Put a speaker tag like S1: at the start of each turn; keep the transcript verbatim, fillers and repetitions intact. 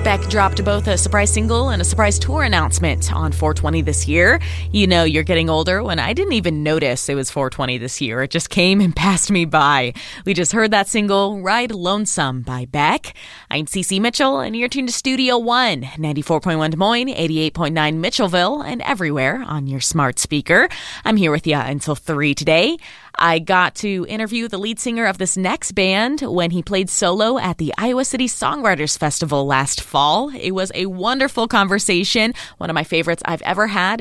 S1: Beck dropped both a surprise single and a surprise tour announcement on four twenty this year. You know you're getting older when I didn't even notice it was four twenty this year. It just came and passed me by. We just heard that single, Ride Lonesome by Beck. I'm Cece Mitchell, and you're tuned to Studio One, ninety-four point one Des Moines, eighty-eight point nine Mitchellville, and everywhere on your smart speaker. I'm here with you until three today. I got to interview the lead singer of this next band when he played solo at the Iowa City Songwriters Festival last fall. It was a wonderful conversation, one of my favorites I've ever had.